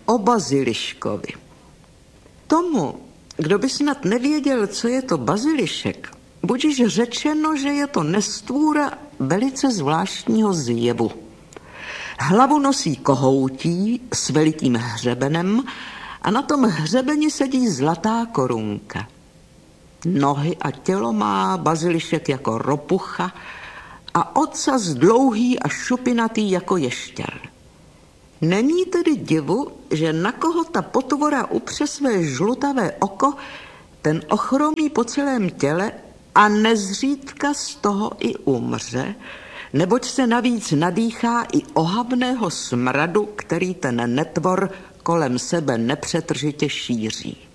o baziliškovi. Tomu, kdo by snad nevěděl, co je to bazilišek, budiž řečeno, že je to nestvůra velice zvláštního zjevu. Hlavu nosí kohoutí s velikým hřebenem a na tom hřebeni sedí zlatá korunka. Nohy a tělo má bazilišek jako ropucha a ocas dlouhý a šupinatý jako ještěr. Není tedy divu, že na koho ta potvora upře své žlutavé oko, ten ochromí po celém těle a nezřídka z toho i umře, neboť se navíc nadýchá i ohavného smradu, který ten netvor kolem sebe nepřetržitě šíří.